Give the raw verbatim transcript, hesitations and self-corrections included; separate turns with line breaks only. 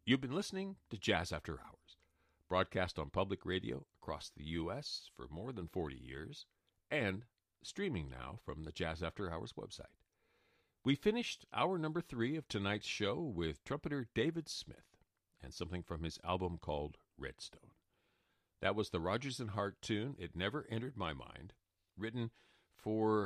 You've been listening to Jazz After Hours, broadcast on public radio across the U S for more than forty years, and streaming now from the Jazz After Hours website. We finished hour number three of tonight's show with trumpeter David Smith and something from his album called Redstone. That was the Rodgers and Hart tune, It Never Entered My Mind, written for